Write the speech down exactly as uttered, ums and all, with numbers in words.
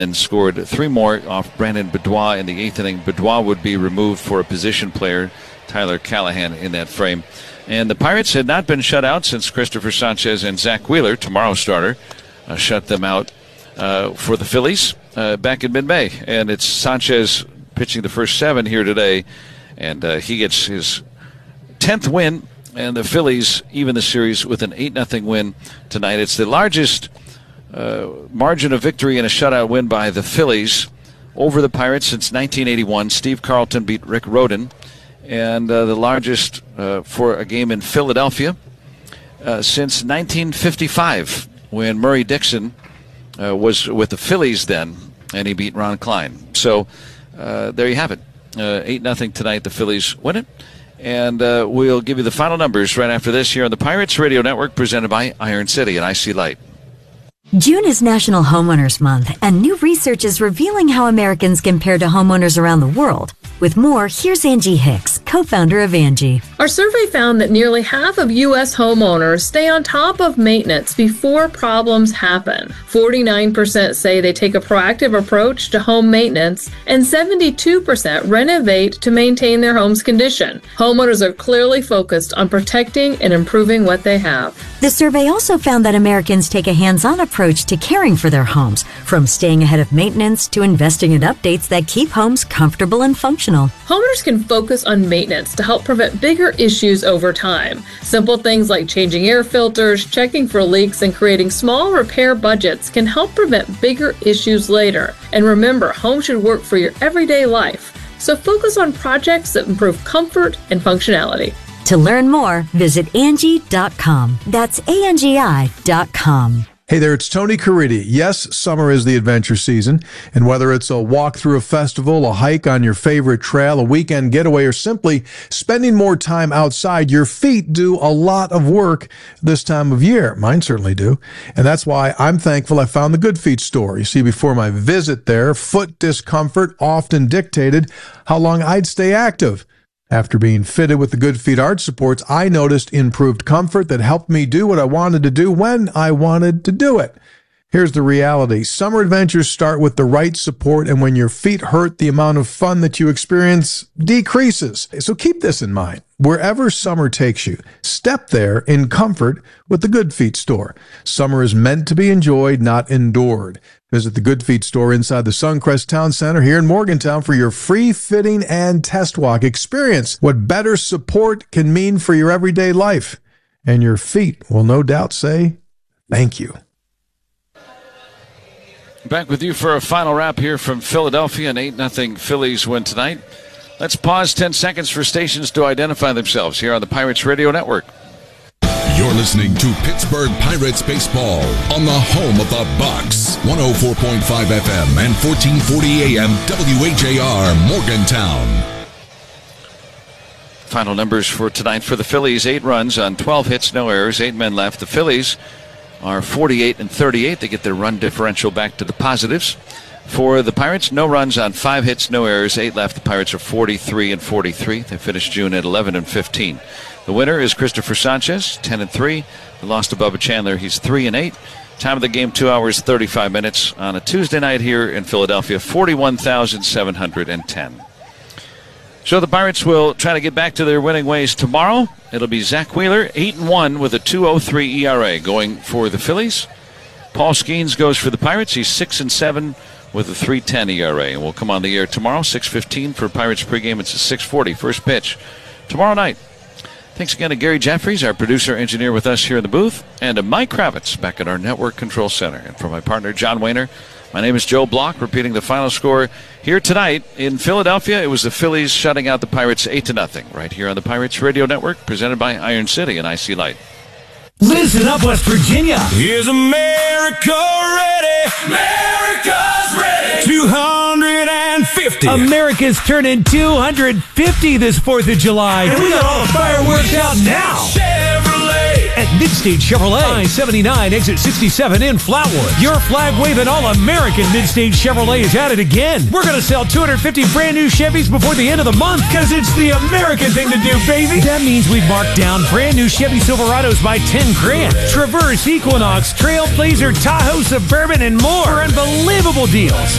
and scored three more off Brandon Beddois in the eighth inning. Beddois would be removed for a position player, Tyler Callahan, in that frame. And the Pirates had not been shut out since Christopher Sanchez and Zach Wheeler, tomorrow's starter, uh, shut them out uh, for the Phillies uh, back in mid-May. And it's Sanchez pitching the first seven here today, and uh, he gets his tenth win, and the Phillies even the series with an eight nothing win tonight. It's the largest uh, margin of victory in a shutout win by the Phillies over the Pirates since nineteen eighty-one. Steve Carlton beat Rick Rhoden, and uh, the largest uh, for a game in Philadelphia uh, since nineteen fifty-five, when Murray Dixon uh, was with the Phillies then, and he beat Ron Klein. So uh, there you have it. Uh, eight nothing tonight, the Phillies win it. And uh, we'll give you the final numbers right after this here on the Pirates Radio Network, presented by Iron City and I C Light. June is National Homeowners Month, and new research is revealing how Americans compare to homeowners around the world. With more, here's Angie Hicks, co-founder of Angie. Our survey found that nearly half of U S homeowners stay on top of maintenance before problems happen. forty-nine percent say they take a proactive approach to home maintenance, and seventy-two percent renovate to maintain their home's condition. Homeowners are clearly focused on protecting and improving what they have. The survey also found that Americans take a hands-on approach to caring for their homes, from staying ahead of maintenance to investing in updates that keep homes comfortable and functional. Homeowners can focus on maintenance to help prevent bigger issues over time. Simple things like changing air filters, checking for leaks, and creating small repair budgets can help prevent bigger issues later. And remember, home should work for your everyday life. So focus on projects that improve comfort and functionality. To learn more, visit Angie dot com. That's A N G I dot com. Hey there, it's Tony Caridi. Yes, summer is the adventure season, and whether it's a walk through a festival, a hike on your favorite trail, a weekend getaway, or simply spending more time outside, your feet do a lot of work this time of year. Mine certainly do, and that's why I'm thankful I found the Good Feet store. You see, before my visit there, foot discomfort often dictated how long I'd stay active. After being fitted with the Good Feet arch supports, I noticed improved comfort that helped me do what I wanted to do when I wanted to do it. Here's the reality. Summer adventures start with the right support, and when your feet hurt, the amount of fun that you experience decreases. So keep this in mind. Wherever summer takes you, step there in comfort with the Good Feet store. Summer is meant to be enjoyed, not endured. Visit the Good Feet store inside the Suncrest Town Center here in Morgantown for your free fitting and test walk. Experience what better support can mean for your everyday life. And your feet will no doubt say thank you. Back with you for a final wrap here from Philadelphia. An eight nothing Phillies win tonight. Let's pause ten seconds for stations to identify themselves here on the Pirates Radio Network. You're listening to Pittsburgh Pirates baseball on the home of the Bucks. one oh four point five F M and fourteen forty A M W H A R Morgantown. Final numbers for tonight for the Phillies. Eight runs on twelve hits, no errors, eight men left. The Phillies are forty-eight and thirty-eight. They get their run differential back to the positives. For the Pirates, no runs on five hits, no errors, eight left. The Pirates are forty-three and forty-three. They finished June at eleven and fifteen. The winner is Christopher Sanchez, ten and three. The loss to Bubba Chandler, he's three and eight. Time of the game, two hours, thirty-five minutes on a Tuesday night here in Philadelphia, forty-one thousand seven hundred ten. So the Pirates will try to get back to their winning ways tomorrow. It'll be Zach Wheeler, eight and one with a two oh three E R A going for the Phillies. Paul Skeens goes for the Pirates. He's six and seven with a three ten E R A. And we'll come on the air tomorrow, six fifteen for Pirates pregame. It's a six forty first pitch tomorrow night. Thanks again to Gary Jeffries, our producer engineer with us here in the booth, and to Mike Kravitz back at our network control center. And for my partner, John Wayner, my name is Joe Block, repeating the final score here tonight in Philadelphia. It was the Phillies shutting out the Pirates eight to nothing right here on the Pirates Radio Network, presented by Iron City and I C Light. Listen up, West Virginia. Is America ready? America's ready. two hundred fifty. America's turning two hundred fifty this fourth of July. And we got all the fireworks out now. Chevrolet at Midstate Chevrolet. I seventy-nine, exit sixty-seven in Flatwood. Your flag-waving all-American Midstate Chevrolet is at it again. We're going to sell two hundred fifty brand new Chevys before the end of the month because it's the American thing to do, baby. That means we've marked down brand new Chevy Silverados by ten grand. Traverse, Equinox, Trailblazer, Tahoe, Suburban, and more for unbelievable deals.